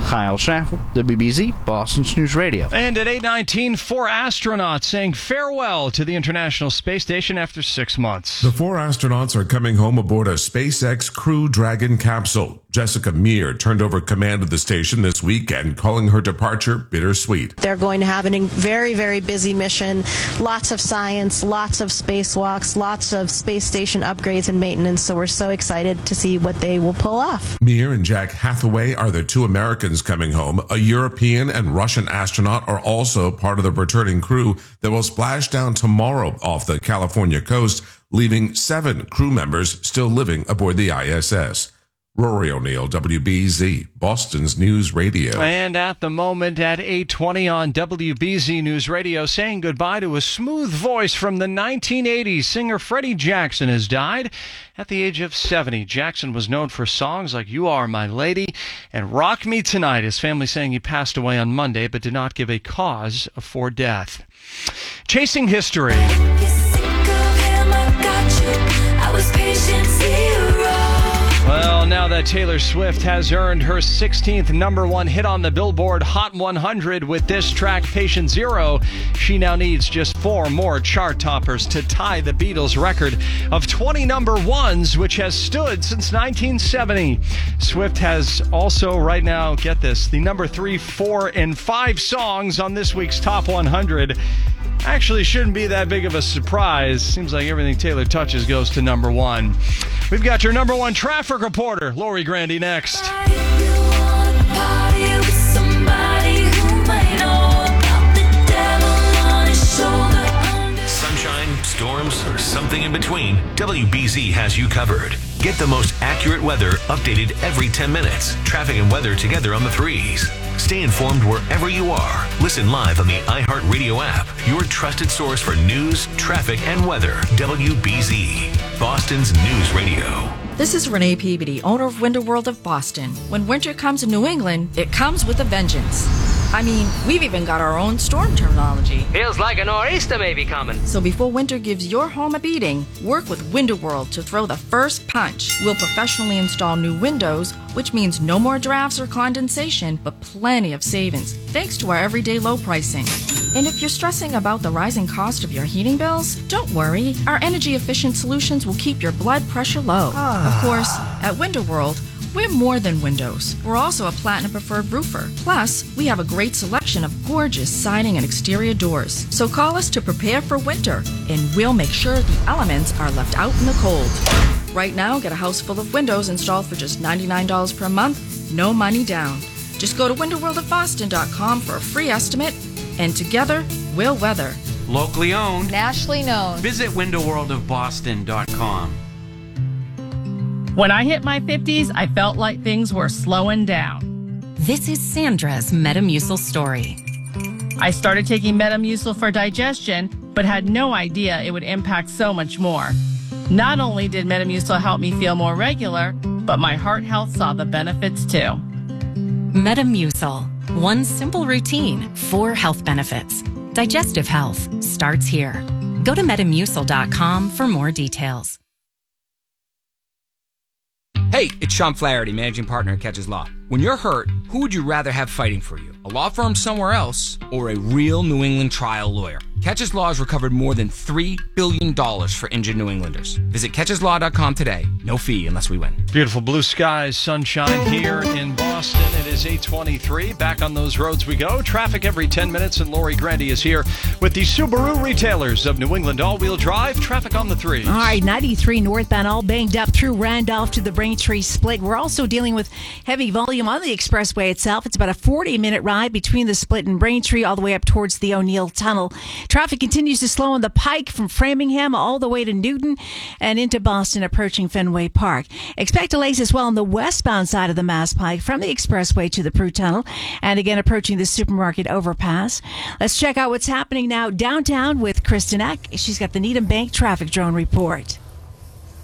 Kyle Schaffel, WBZ, Boston's News Radio. And at 8:19, 4 astronauts saying farewell to the International Space Station after 6 months. The 4 astronauts are coming home aboard a SpaceX Crew Dragon capsule. Jessica Meir turned over command of the station this weekend, calling her departure bittersweet. They're going to have a very, very busy mission. Lots of science, lots of spacewalks, lots of space station upgrades and maintenance. So we're so excited to see what they will pull off. Meir and Jack Hathaway are the 2 Americans coming home. A European and Russian astronaut are also part of the returning crew that will splash down tomorrow off the California coast, leaving 7 crew members still living aboard the ISS. Rory O'Neill, WBZ, Boston's News Radio. And at the moment at 8:20 on WBZ News Radio, saying goodbye to a smooth voice from the 1980s. Singer Freddie Jackson has died at the age of 70. Jackson was known for songs like You Are My Lady and Rock Me Tonight. His family saying he passed away on Monday, but did not give a cause for death. Chasing history. Well, now that Taylor Swift has earned her 16th #1 hit on the Billboard Hot 100 with this track, Patient Zero, she now needs just 4 more chart toppers to tie the Beatles' record of 20 #1s, which has stood since 1970. Swift has also, right now, get this, the number 3, 4, and 5 songs on this week's Top 100. Actually shouldn't be that big of a surprise. Seems like everything Taylor touches goes to #1. We've got your #1 traffic reporter, Lori Grandy, next. Sunshine, storms, or something in between, WBZ has you covered. Get the most accurate weather updated every 10 minutes. Traffic and weather together on the 3s. Stay informed wherever you are. Listen live on the iHeartRadio app, your trusted source for news, traffic, and weather. WBZ, Boston's News Radio. This is Renee Peabody, owner of Winter World of Boston. When winter comes to New England, it comes with a vengeance. I mean, we've even got our own storm terminology. Feels like a nor'easter may be coming. So before winter gives your home a beating, work with Winter World to throw the first punch. We'll professionally install new windows, which means no more drafts or condensation, but plenty of savings, thanks to our everyday low pricing. And if you're stressing about the rising cost of your heating bills, don't worry. Our energy-efficient solutions will keep your blood pressure low. Of course, at Winter World, we're more than windows. We're also a Platinum Preferred roofer. Plus, we have a great selection of gorgeous siding and exterior doors. So call us to prepare for winter, and we'll make sure the elements are left out in the cold. Right now, get a house full of windows installed for just $99 per month, no money down. Just go to winterworldofboston.com for a free estimate, and together, we'll weather. Locally owned. Nationally known. Visit winterworldofboston.com. When I hit my 50s, I felt like things were slowing down. This is Sandra's Metamucil story. I started taking Metamucil for digestion, but had no idea it would impact so much more. Not only did Metamucil help me feel more regular, but my heart health saw the benefits too. Metamucil. One simple routine, 4 health benefits. Digestive health starts here. Go to Metamucil.com for more details. Hey, it's Sean Flaherty, managing partner at Catches Law. When you're hurt, who would you rather have fighting for you? A law firm somewhere else or a real New England trial lawyer? Catches Law has recovered more than $3 billion for injured New Englanders. Visit catcheslaw.com today. No fee unless we win. Beautiful blue skies, sunshine here in Boston. It is 8:23. Back on those roads we go. Traffic every 10 minutes, and Lori Grandy is here with the Subaru retailers of New England all-wheel drive. Traffic on the 3s. All right, 93 northbound, all banged up through Randolph to the Braintree split. We're also dealing with heavy volume on the expressway itself. It's about a 40-minute ride between the split and Braintree all the way up towards the O'Neill Tunnel. Traffic continues to slow on the Pike from Framingham all the way to Newton and into Boston approaching Fenway Park. Expect delays as well on the westbound side of the Mass Pike from the expressway to the Prue Tunnel and again approaching the supermarket overpass. Let's check out what's happening now downtown with Kristen Eck. She's got the Needham Bank traffic drone report.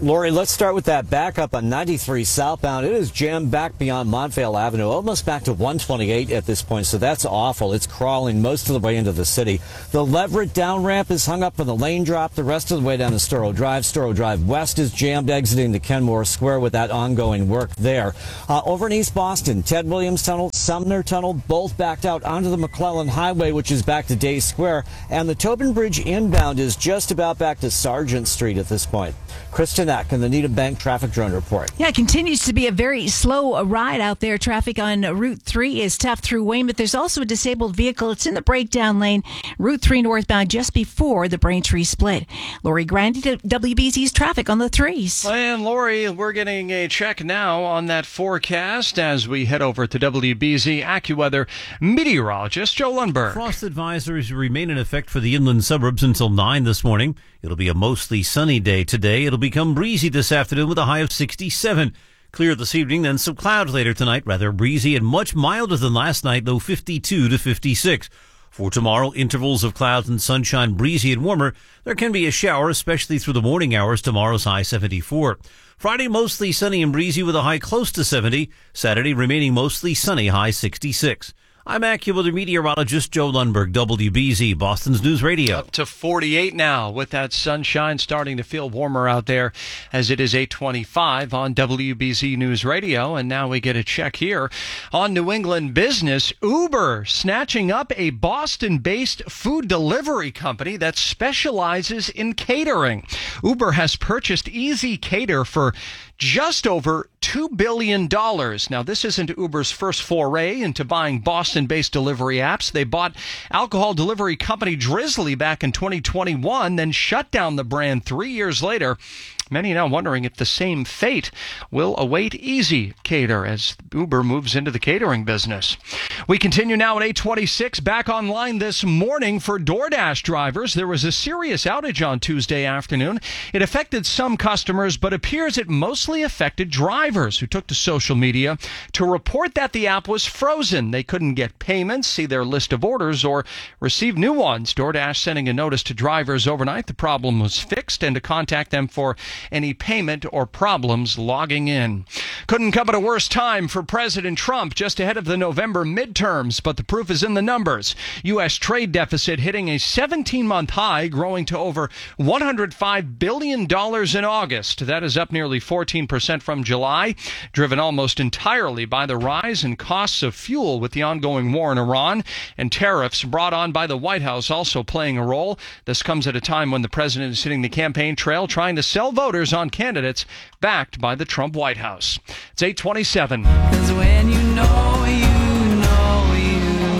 Lori, let's start with that backup on 93 southbound. It is jammed back beyond Montvale Avenue, almost back to 128 at this point, so that's awful. It's crawling most of the way into the city. The Leverett down ramp is hung up for the lane drop. The rest of the way down to Storrow Drive. Storrow Drive West is jammed exiting the Kenmore Square with that ongoing work there. Over in East Boston, Ted Williams Tunnel, Sumner Tunnel, both backed out onto the McClellan Highway, which is back to Day Square. And the Tobin Bridge inbound is just about back to Sargent Street at this point. Kristen Eck and the Needham Bank Traffic Drone Report. Yeah, it continues to be a very slow ride out there. Traffic on Route 3 is tough through Weymouth. There's also a disabled vehicle. It's in the breakdown lane, Route 3 northbound, just before the Braintree split. Lori Grandy to WBZ's traffic on the 3s. And Lori, we're getting a check now on that forecast as we head over to WBZ AccuWeather meteorologist Joe Lundberg. Frost advisories remain in effect for the inland suburbs until 9 this morning. It'll be a mostly sunny day today. It'll become breezy this afternoon with a high of 67. Clear this evening, then some clouds later tonight. Rather breezy and much milder than last night, though 52 to 56. For tomorrow, intervals of clouds and sunshine, breezy and warmer. There can be a shower, especially through the morning hours. Tomorrow's high 74. Friday, mostly sunny and breezy with a high close to 70. Saturday, remaining mostly sunny, high 66. I'm AccuWeather meteorologist Joe Lundberg, WBZ, Boston's News Radio. Up to 48 now with that sunshine, starting to feel warmer out there as it is 8:25 on WBZ News Radio. And now we get a check here on New England business. Uber snatching up a Boston-based food delivery company that specializes in catering. Uber has purchased Easy Cater for just over $2 billion. Now, this isn't Uber's first foray into buying Boston-based delivery apps. They bought alcohol delivery company Drizzly back in 2021, then shut down the brand 3 years later. Many now wondering if the same fate will await Easy Cater as Uber moves into the catering business. We continue now at 8:26. Back online this morning for DoorDash drivers. There was a serious outage on Tuesday afternoon. It affected some customers, but appears it mostly affected drivers who took to social media to report that the app was frozen. They couldn't get payments, see their list of orders, or receive new ones. DoorDash sending a notice to drivers overnight. The problem was fixed, and to contact them for any payment or problems logging in. Couldn't come at a worse time for President Trump just ahead of the November midterms, but the proof is in the numbers. U.S. trade deficit hitting a 17-month high, growing to over $105 billion in August. That is up nearly 14% from July, driven almost entirely by the rise in costs of fuel with the ongoing war in Iran, and tariffs brought on by the White House also playing a role. This comes at a time when the president is hitting the campaign trail trying to sell voters on candidates backed by the Trump White House. It's 8:27. 'Cause when you know, you know, you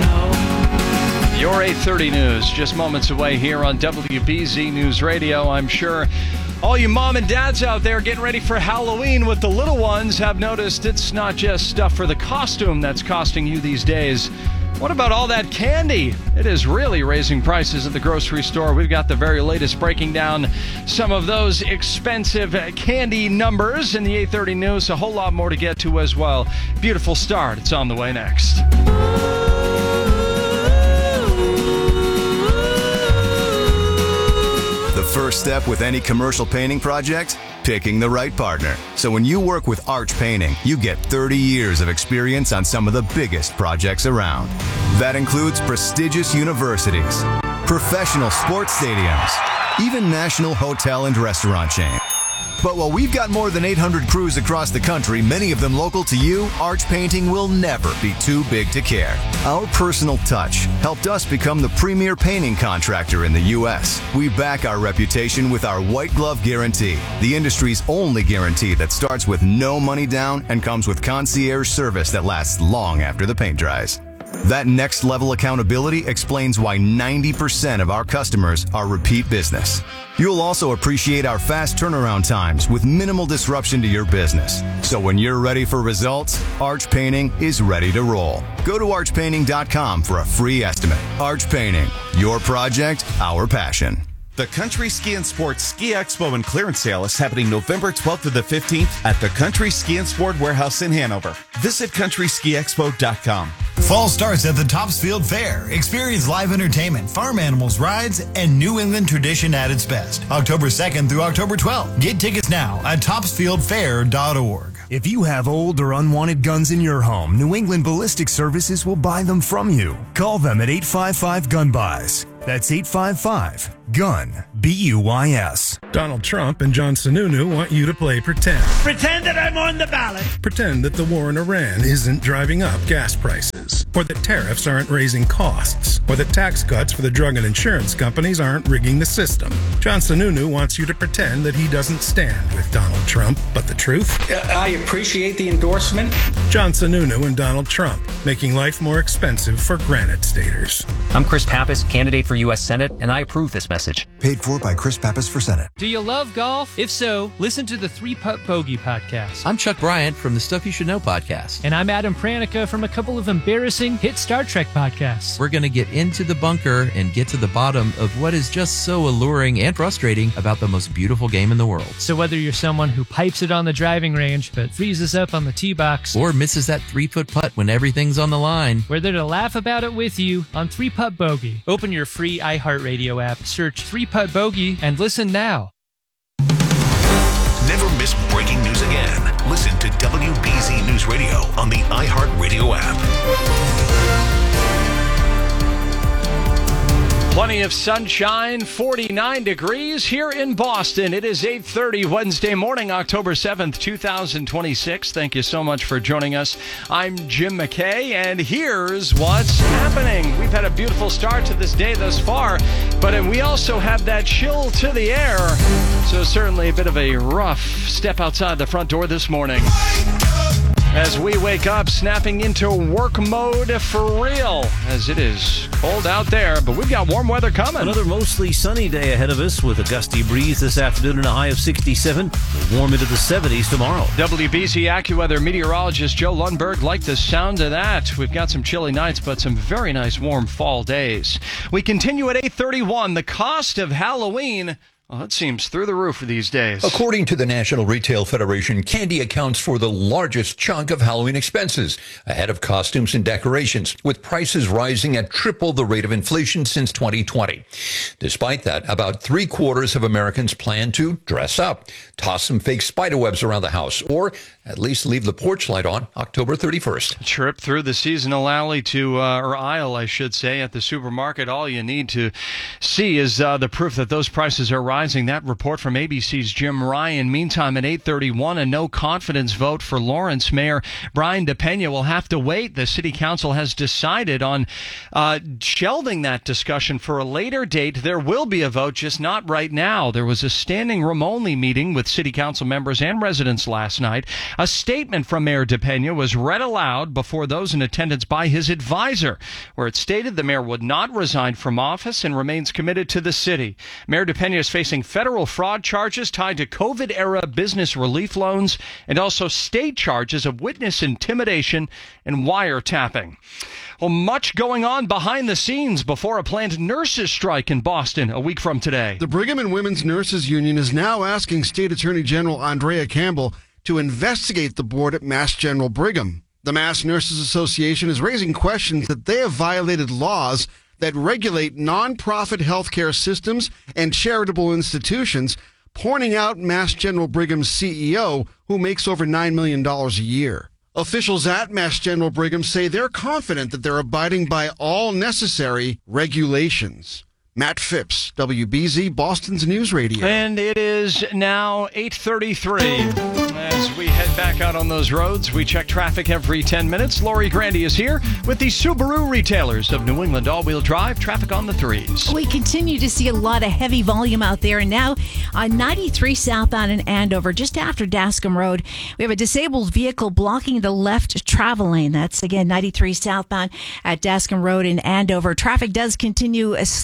know. Your 8:30 news just moments away here on WBZ News Radio. I'm sure all you mom and dads out there getting ready for Halloween with the little ones have noticed it's not just stuff for the costume that's costing you these days. What about all that candy? It is really raising prices at the grocery store. We've got the very latest breaking down some of those expensive candy numbers in the 8:30 news. A whole lot more to get to as well. Beautiful start. It's on the way next. The first step with any commercial painting project? Picking the right partner. So when you work with Arch Painting, you get 30 years of experience on some of the biggest projects around. That includes prestigious universities, professional sports stadiums, even national hotel and restaurant chains. But while we've got more than 800 crews across the country, many of them local to you, Arch Painting will never be too big to care. Our personal touch helped us become the premier painting contractor in the U.S. We back our reputation with our White Glove Guarantee, the industry's only guarantee that starts with no money down and comes with concierge service that lasts long after the paint dries. That next level accountability explains why 90% of our customers are repeat business. You'll also appreciate our fast turnaround times with minimal disruption to your business. So when you're ready for results, Arch Painting is ready to roll. Go to archpainting.com for a free estimate. Arch Painting, your project, our passion. The Country Ski and Sports Ski Expo and Clearance Sale is happening November 12th to the 15th at the Country Ski and Sport Warehouse in Hanover. Visit countryskiexpo.com. Fall starts at the Topsfield Fair. Experience live entertainment, farm animals, rides, and New England tradition at its best. October 2nd through October 12th. Get tickets now at topsfieldfair.org. If you have old or unwanted guns in your home, New England Ballistic Services will buy them from you. Call them at 855-GUN-BUYS. That's 855-GUN, BUYS. Donald Trump and John Sununu want you to play pretend. Pretend that I'm on the ballot. Pretend that the war in Iran isn't driving up gas prices, or that tariffs aren't raising costs, or that tax cuts for the drug and insurance companies aren't rigging the system. John Sununu wants you to pretend that he doesn't stand with Donald Trump, but the truth? I appreciate the endorsement. John Sununu and Donald Trump, making life more expensive for Granite Staters. I'm Chris Pappas, candidate for U.S. Senate, and I approve this message. Paid for by Chris Pappas for Senate. Do you love golf? If so, listen to the 3-Putt Bogey podcast. I'm Chuck Bryant from the Stuff You Should Know podcast. And I'm Adam Pranica from a couple of embarrassing hit Star Trek podcasts. We're going to get into the bunker and get to the bottom of what is just so alluring and frustrating about the most beautiful game in the world. So whether you're someone who pipes it on the driving range but freezes up on the tee box, or misses that 3-foot putt when everything's on the line, we're there to laugh about it with you on 3-Putt Bogey. Open your free iHeartRadio app, search 3-Putt Bogey, and listen now. Never miss breaking news again. Listen to WBZ News Radio on the iHeartRadio app. Plenty of sunshine, 49 degrees here in Boston. It is 8:30 Wednesday morning, October 7th, 2026. Thank you so much for joining us. I'm Jim McKay, and here's what's happening. We've had a beautiful start to this day thus far, but we also have that chill to the air. So certainly a bit of a rough step outside the front door this morning. As we wake up, snapping into work mode for real, as it is cold out there, but we've got warm weather coming. Another mostly sunny day ahead of us with a gusty breeze this afternoon and a high of 67. We'll warm into the 70s tomorrow. WBZ AccuWeather meteorologist Joe Lundberg liked the sound of that. We've got some chilly nights, but some very nice warm fall days. We continue at 8:31. The cost of Halloween, well, it seems through the roof these days. According to the National Retail Federation, candy accounts for the largest chunk of Halloween expenses, ahead of costumes and decorations, with prices rising at triple the rate of inflation since 2020. Despite that, about 3/4 of Americans plan to dress up, toss some fake spiderwebs around the house, or at least leave the porch light on October 31st. A trip through the seasonal alley or aisle, I should say, at the supermarket. All you need to see is the proof that those prices are rising. That report from ABC's Jim Ryan. Meantime, at 8:31, a no-confidence vote for Lawrence. Mayor Brian DePena will have to wait. The city council has decided on shelving that discussion for a later date. There will be a vote, just not right now. There was a standing room only meeting with city council members and residents last night. A statement from Mayor DePena was read aloud before those in attendance by his advisor, where it stated the mayor would not resign from office and remains committed to the city. Mayor DePena is facing federal fraud charges tied to COVID-era business relief loans and also state charges of witness intimidation and wiretapping. Well, much going on behind the scenes before a planned nurses' strike in Boston a week from today. The Brigham and Women's Nurses Union is now asking State Attorney General Andrea Campbell to investigate the board at Mass General Brigham. The Mass Nurses Association is raising questions that they have violated laws that regulate nonprofit healthcare systems and charitable institutions, pointing out Mass General Brigham's CEO, who makes over $9 million a year. Officials at Mass General Brigham say they're confident that they're abiding by all necessary regulations. Matt Phipps, WBZ, Boston's News Radio. And it is now 8:33. As we head back out on those roads, we check traffic every 10 minutes. Lori Grandy is here with the Subaru retailers of New England all-wheel drive. Traffic on the 3s. We continue to see a lot of heavy volume out there. And now on 93 southbound in Andover, just after Dascom Road, we have a disabled vehicle blocking the left travel lane. That's, again, 93 southbound at Dascom Road in Andover. Traffic does continue slow on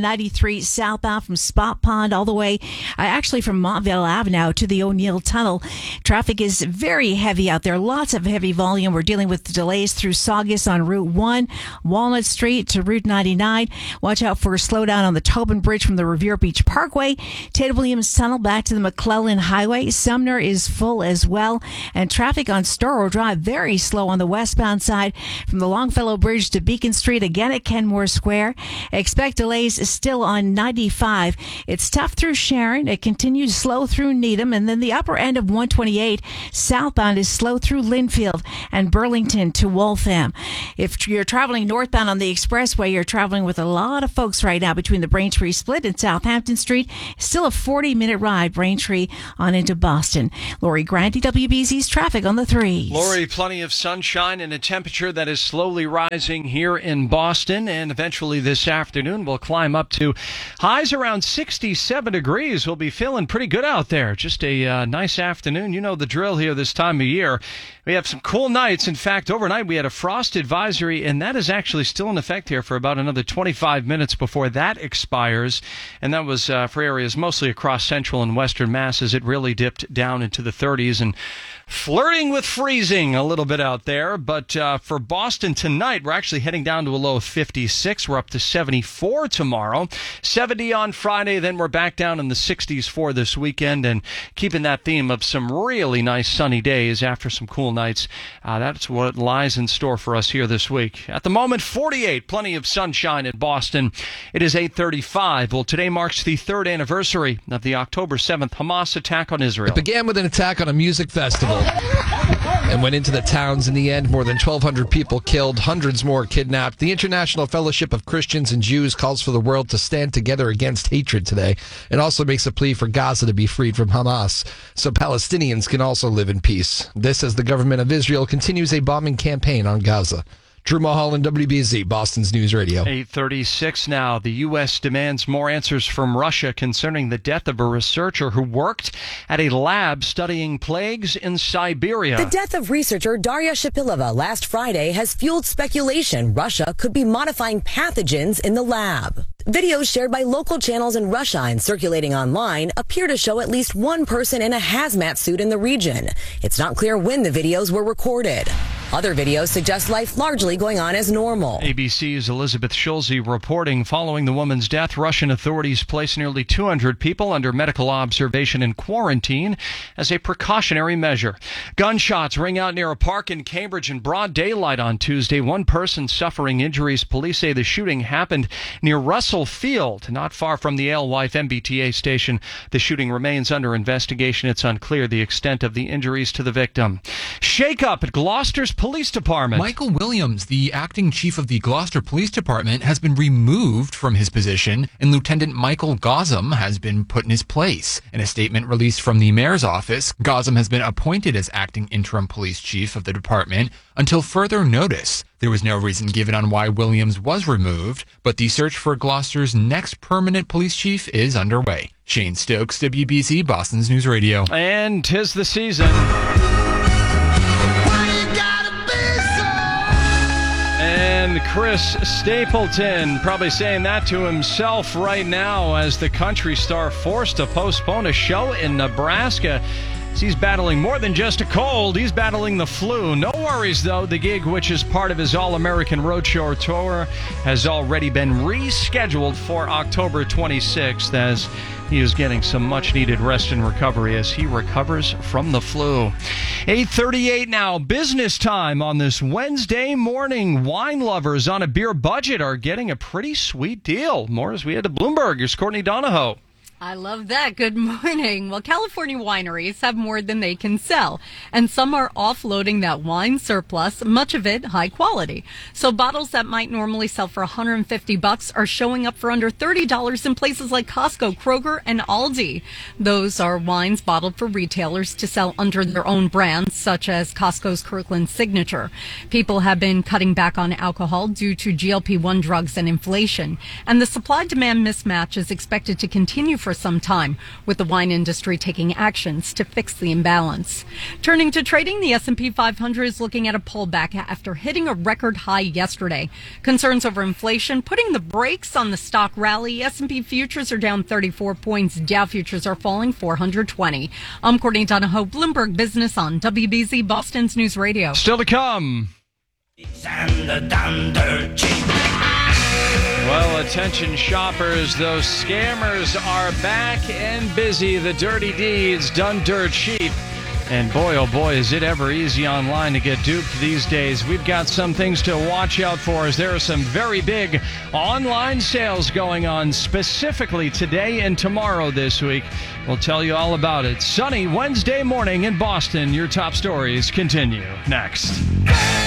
93 southbound from Spot Pond all the way, actually from Montvale Avenue to the O'Neill Tunnel. Traffic is very heavy out there. Lots of heavy volume. We're dealing with delays through Saugus on Route 1, Walnut Street to Route 99. Watch out for a slowdown on the Tobin Bridge from the Revere Beach Parkway. Ted Williams Tunnel back to the McClellan Highway. Sumner is full as well. And traffic on Storrow Drive very slow on the westbound side from the Longfellow Bridge to Beacon Street, again at Kenmore Square. Expect delays still on 95. It's tough through Sharon. It continues slow through Needham. And then the upper end of 128 southbound is slow through Linfield and Burlington to Waltham. If you're traveling northbound on the expressway, you're traveling with a lot of folks right now between the Braintree Split and Southampton Street. Still a 40-minute ride, Braintree on into Boston. Lori Grandy, WBZ's traffic on the 3s. Lori, plenty of sunshine and a temperature that is slowly rising here in Boston, and eventually this afternoon we'll climb up to highs around 67 degrees. We'll be feeling pretty good out there. Just a nice afternoon. You know the drill here this time of year. We have some cool nights. In fact, overnight we had a frost advisory, and that is actually still in effect here for about another 25 minutes before that expires. And that was for areas mostly across central and western Mass as it really dipped down into the 30s and flirting with freezing a little bit out there. But for Boston tonight, we're actually heading down to a low of 56. We're up to 74 tomorrow, 70 on Friday. Then we're back down in the 60s for this weekend, and keeping that theme of some really nice sunny days after some cool nights. That's what lies in store for us here this week. At the moment, 48, plenty of sunshine in Boston. It is 8:35. Well, today marks the third anniversary of the October 7th Hamas attack on Israel. It began with an attack on a music festival and went into the towns. In the end, more than 1,200 people killed, hundreds more kidnapped. The International Fellowship of Christians and Jews calls for the world to stand together against hatred today, and also makes a plea for Gaza to be freed from Hamas so Palestinians can also live in peace. This as the government of Israel continues a bombing campaign on Gaza. Drew Mulholland, WBZ, Boston's News Radio. 8:36 now. The U.S. demands more answers from Russia concerning the death of a researcher who worked at a lab studying plagues in Siberia. The death of researcher Daria Shapilova last Friday has fueled speculation Russia could be modifying pathogens in the lab. Videos shared by local channels in Russia and circulating online appear to show at least one person in a hazmat suit in the region. It's not clear when the videos were recorded. Other videos suggest life largely going on as normal. ABC's Elizabeth Schulze reporting following the woman's death, Russian authorities placed nearly 200 people under medical observation and quarantine as a precautionary measure. Gunshots ring out near a park in Cambridge in broad daylight on Tuesday. One person suffering injuries. Police say the shooting happened near Russell Field, not far from the Alewife MBTA station. The shooting remains under investigation. It's unclear the extent of the injuries to the victim. Shake-up at Gloucester's Police Department. Michael Williams, the acting chief of the Gloucester Police Department, has been removed from his position, and Lieutenant Michael Gautam has been put in his place. In a statement released from the mayor's office, Gautam has been appointed as acting interim police chief of the department until further notice. There was no reason given on why Williams was removed, but the search for Gloucester's next permanent police chief is underway. Shane Stokes, WBZ, Boston's News Radio. And 'tis the season. And Chris Stapleton probably saying that to himself right now as the country star forced to postpone a show in Nebraska. He's battling more than just a cold. He's battling the flu. No worries, though. The gig, which is part of his All-American Roadshow tour, has already been rescheduled for October 26th as he is getting some much-needed rest and recovery as he recovers from the flu. 8:38 now. Business time on this Wednesday morning. Wine lovers on a beer budget are getting a pretty sweet deal. More as we head to Bloomberg. Here's Courtney Donahoe. I love that. Good morning. Well, California wineries have more than they can sell, and some are offloading that wine surplus, much of it high quality. So bottles that might normally sell for $150 are showing up for under $30 in places like Costco, Kroger, and Aldi. Those are wines bottled for retailers to sell under their own brands, such as Costco's Kirkland Signature. People have been cutting back on alcohol due to GLP-1 drugs and inflation, and the supply-demand mismatch is expected to continue for for some time, with the wine industry taking actions to fix the imbalance. Turning to trading, the S&P 500 is looking at a pullback after hitting a record high yesterday. Concerns over inflation putting the brakes on the stock rally. S&P futures are down 34 points. Dow futures are falling 420. I'm Courtney Donahoe, Bloomberg Business on WBZ, Boston's News Radio. Still to come. Well, attention shoppers, those scammers are back and busy. The dirty deeds done dirt cheap. And boy, oh boy, is it ever easy online to get duped these days. We've got some things to watch out for as there are some very big online sales going on specifically today and tomorrow this week. We'll tell you all about it. Sunny Wednesday morning in Boston. Your top stories continue next.